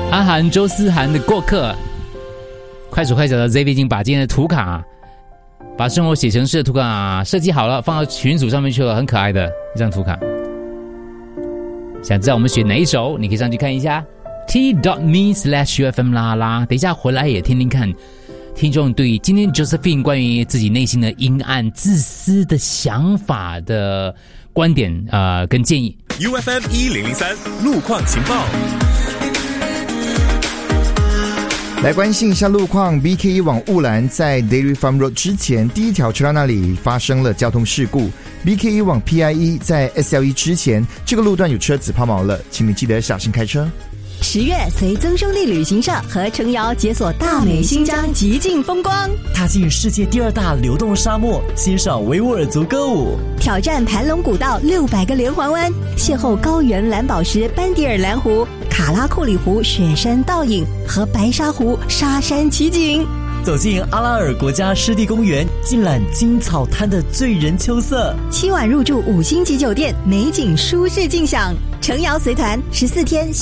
阿涵、周思涵的过客，快手快脚的 ZV 已经把今天的图卡，把生活写成诗的图卡设计好了，放到群组上面去了，很可爱的一张图卡。想知道我们选哪一首，你可以上去看一下 t.me/UFM 啦啦。等一下回来也听听看听众对今天 Josephine 关于自己内心的阴暗、自私的想法的观点跟建议。 UFM 1003路况情报。 来关心一下路况 ，BKE 往雾兰在 Dairy Farm Road 之前第一条车道那里发生了交通事故。BKE 往 PIE 在 SLE 之前，这个路段有车子抛锚了，请你记得小心开车。 10月，随曾兄弟旅行社和程瑶解锁大美新疆极尽风光， 踏进世界第2大流动沙漠，欣赏维吾尔族歌舞， 挑战盘龙古道600个连环弯，邂逅高原蓝宝石班迪尔蓝湖、卡拉库里湖雪山倒影和白沙湖沙山奇景。 走进阿拉尔国家湿地公园，尽览金草滩的醉人秋色。 7晚入住5星级酒店，美景舒适尽享。程瑶随团14天。